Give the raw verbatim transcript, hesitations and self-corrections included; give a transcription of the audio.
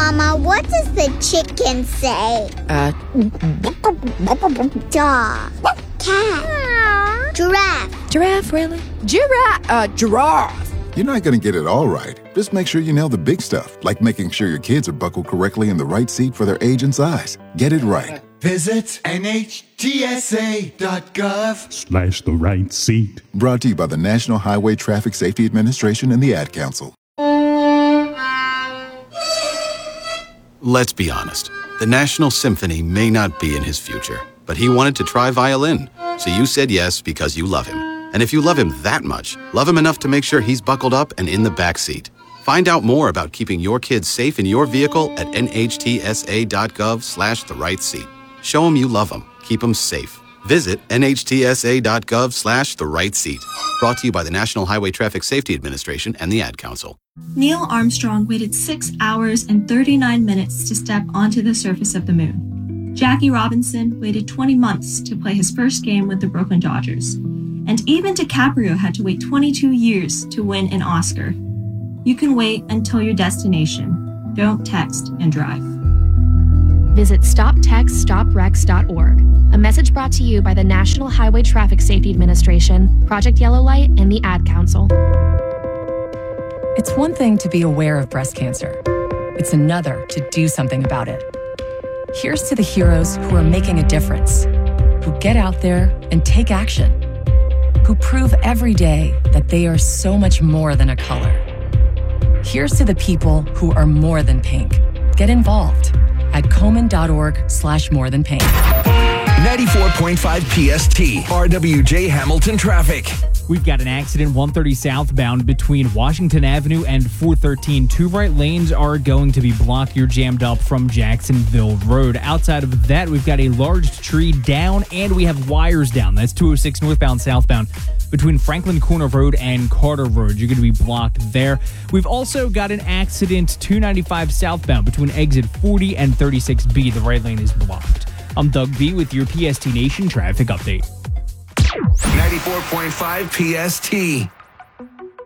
Mama, what does the chicken say? Uh, Dog. Cat. Giraffe. Giraffe, really? Giraffe. Uh, giraffe. You're not going to get it all right. Just make sure you nail the big stuff, like making sure your kids are buckled correctly in the right seat for their age and size. Get it right. Visit N H T S A dot gov slash the right seat. Brought to you by the National Highway Traffic Safety Administration and the Ad Council. Let's be honest. The National Symphony may not be in his future, but he wanted to try violin. So you said yes because you love him. And if you love him that much, love him enough to make sure he's buckled up and in the back seat. Find out more about keeping your kids safe in your vehicle at N H T S A dot gov slash the right seat. Show him you love him. Keep him safe. Visit N H T S A dot gov slash the right seat. Brought to you by the National Highway Traffic Safety Administration and the Ad Council. Neil Armstrong waited six hours and thirty-nine minutes to step onto the surface of the moon. Jackie Robinson waited twenty months to play his first game with the Brooklyn Dodgers. And even DiCaprio had to wait twenty-two years to win an Oscar. You can wait until your destination. Don't text and drive. Visit stop text stop wrecks dot org. A message brought to you by the National Highway Traffic Safety Administration, Project Yellow Light, and the Ad Council. It's one thing to be aware of breast cancer. It's another to do something about it. Here's to the heroes who are making a difference, who get out there and take action, who prove every day that they are so much more than a color. Here's to the people who are more than pink. Get involved at Komen.org slash more than pink. ninety-four point five P S T, R W J Hamilton traffic. We've got an accident one thirty southbound between Washington Avenue and four thirteen. Two right lanes are going to be blocked. You're jammed up from Jacksonville Road. Outside of that, we've got a large tree down and we have wires down. That's two oh six northbound, southbound between Franklin Corner Road and Carter Road. You're going to be blocked there. We've also got an accident two ninety-five southbound between exit forty and thirty-six B. The right lane is blocked. I'm Doug B with your P S T Nation traffic update. ninety-four point five P S T.